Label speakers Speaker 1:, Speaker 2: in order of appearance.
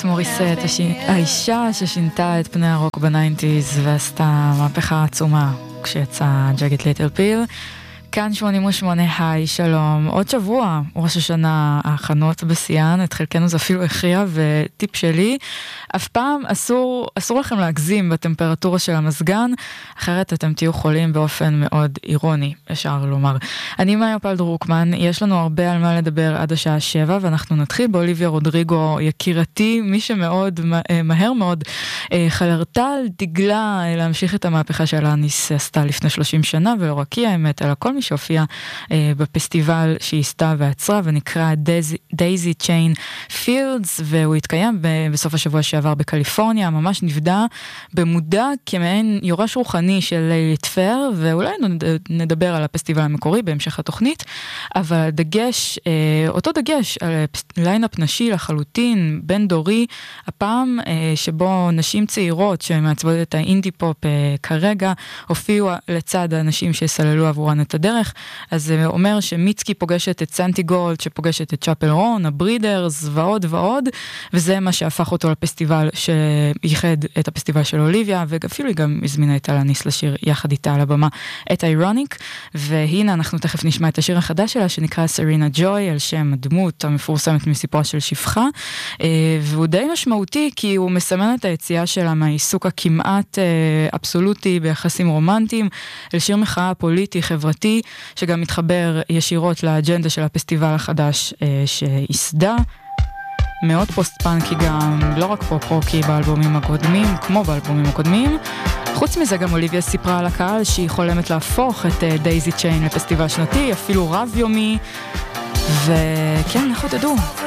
Speaker 1: אלניס מוריסט, האישה ששינתה את פני הרוק בניינטיז ועשתה מהפכה עצומה כשיצא ג'אגט ליטל פיל. כאן 88, היי, שלום. עוד שבוע, ראש השנה, ההכנות בשיאן, את חלקנו זה אפילו הכריע, וטיפ שלי, אף פעם אסור לכם להגזים בטמפרטורה של המזגן, אחרת אתם תהיו חולים באופן מאוד אירוני, אפשר לומר. אני מאיה פל דרוקמן, יש לנו הרבה על מה לדבר עד השעה 7, ואנחנו נתחיל באוליביה רודריגו, יקירתי, מי שמאוד, מהר מאוד, חלרתה על דגלה להמשיך את המהפכה של אלניס עשתה לפני 30 שנה, ולא רק היא האמת, אלא כל מי שהופיע בפסטיבל שהיא עשתה ועצרה, ונקרא דייזי צ'יין פילדס, והוא התקיים בסוף השבוע שעבר בקליפורניה, ממש נבדע במודע כמעין יורש רוחני של לילית פר, ואולי נדבר על הפסטיבל המקורי בהמשך התוכנית, אבל הדגש, אותו דגש על ליינאפ נשי לחלוטין, בין דורי, הפעם שבו נשים צעירות שמעצבות את האינדי פופ כרגע, הופיעו לצד האנשים שסללו עבורן את הדרך, אז זה אומר שמיצקי פוגשת את סנטי גולד, שפוגשת את צ'אפל רון, הברידרס ועוד ועוד, וזה מה שהפך אותו לפסטיבל שייחד את הפסטיבל של אוליביה, ואפילו היא גם הזמינה את אלניס לשיר יחד איתה על הבמה את אירוניק, והנה אנחנו תכף נשמע את השיר החדש שלה שנקרא סרינה ג'וי, על שם הדמות המפורסמת מסיפורה של שפחה, והוא די משמעותי כי הוא מסמן את היציאה שלה מהעיסוק הכמעט אבסולוטי ביחסים רומנטיים, אל שיר מחאה פוליטי חברתי, שגם מתחבר ישירות לאג'נדה של הפסטיבל החדש שיסדה. מאוד פוסט-פאנקי גם, לא רק פופ-רוקי באלבומים הקודמים, כמו באלבומים הקודמים. חוץ מזה גם אוליביה סיפרה על הקהל שהיא חולמת להפוך את דייזי צ'יין לפסטיבל שנתי, אפילו רב יומי, וכן, אנחנו תדעו.